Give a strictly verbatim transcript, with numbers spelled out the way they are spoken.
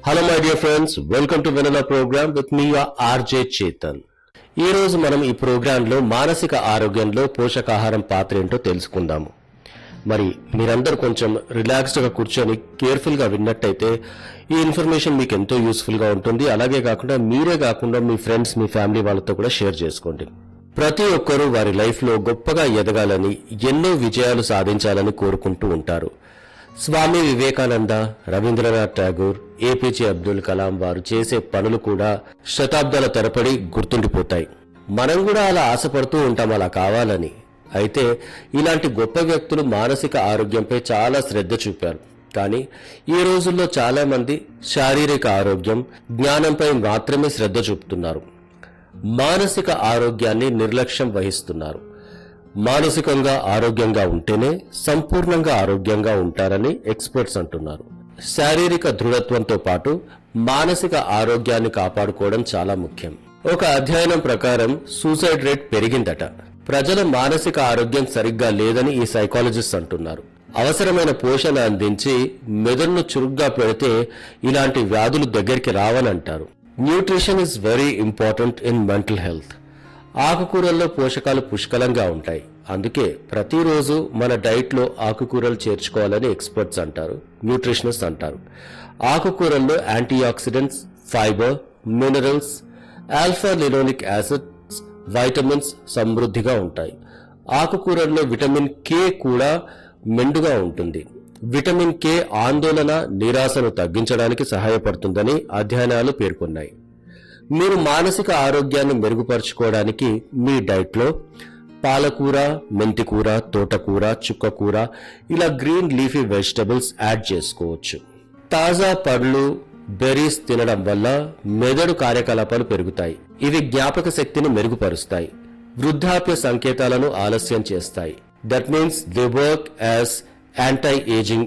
Hello my dear friends, welcome to Vennela programme with me RJ Chetan. ఈ రోజు మనం ఈ ప్రోగ్రాంలో మానసిక ఆరోగ్యంలో పోషకాహారం పాత్ర ఏంటో తెలుసుకుందాము. మరి మీరందరూ కొంచెం రిలాక్స్డ్గా కూర్చొని కేర్ఫుల్గా విన్నట్టయితే ఈ ఇన్ఫర్మేషన్ మీకు ఎంతో యూస్ఫుల్గా ఉంటుంది. అలాగే కాకుండా మీరే కాకుండా మీ ఫ్రెండ్స్, మీ ఫ్యామిలీ వాళ్ళతో కూడా షేర్ చేసుకోండి. ప్రతి ఒక్కరూ వారి లైఫ్లో గొప్పగా ఎదగాలని, ఎన్నో విజయాలు సాధించాలని కోరుకుంటూ ఉంటారు. స్వామి వివేకానంద, రవీంద్రనాథ్ ఠాగూర్, ఏపీజే అబ్దుల్ కలాం వారు చేసే పనులు కూడా శతాబ్దాల తరబడి గుర్తుండిపోతాయి. మనం కూడా అలా ఆశపడుతూ ఉంటాం అలా కావాలని. అయితే ఇలాంటి గొప్ప వ్యక్తులు మానసిక ఆరోగ్యంపై చాలా శ్రద్ధ చూపారు. కానీ ఈ రోజుల్లో చాలా మంది శారీరక ఆరోగ్యం, జ్ఞానంపై మాత్రమే శ్రద్ధ చూపుతున్నారు. మానసిక ఆరోగ్యాన్ని నిర్లక్ష్యం వహిస్తున్నారు. మానసికంగా ఆరోగ్యంగా ఉంటేనే సంపూర్ణంగా ఆరోగ్యంగా ఉంటారని ఎక్స్పర్ట్స్ అంటున్నారు. శారీరక దృఢత్వంతో పాటు మానసిక ఆరోగ్యాన్ని కాపాడుకోవడం చాలా ముఖ్యం. ఒక అధ్యయనం ప్రకారం సూసైడ్ రేట్ పెరిగిందట. ప్రజల మానసిక ఆరోగ్యం సరిగ్గా లేదని ఈ సైకాలజిస్ట్ అంటున్నారు. అవసరమైన పోషణ అందించి మెదడును చురుగ్గా పెడితే ఇలాంటి వ్యాధులు దగ్గరికి రావని అంటారు. Nutrition is very important in mental health. ఆకుకూరల్లో పోషకాలు పుష్కలంగా ఉంటాయి. అందుకే ప్రతిరోజు మన డైట్లో ఆకుకూరలు చేర్చుకోవాలని ఎక్స్పర్ట్స్ అంటారు, న్యూట్రిషనిస్ట్ అంటారు. ఆకుకూరల్లో anti oxidants, fibre, minerals, alpha linoleic acids, vitamins సమృద్ధిగా ఉంటాయి. ఆకుకూరల్లో విటమిన్ కే కూడా మెండుగా ఉంటుంది. విటమిన్ కే ఆందోళన, నిరాశను తగ్గించడానికి సహాయపడుతుందని అధ్యయనాలు పేర్కొన్నాయి. మీరు మానసిక ఆరోగ్యాన్ని మెరుగుపరుచుకోవడానికి మీ డైట్లో పాలకూర, మెంతికూర, తోటకూర, చుక్కకూర ఇలా గ్రీన్ లీఫీ వెజిటబుల్స్ యాడ్ చేసుకోవచ్చు. తాజా పళ్ళు, బెర్రీస్ తినడం వల్ల మెదడు కార్యకలాపాలు పెరుగుతాయి. ఇవి జ్ఞాపక శక్తిని మెరుగుపరుస్తాయి. వృద్ధాప్య సంకేతాలను ఆలస్యం చేస్తాయి. That means they work as anti ageing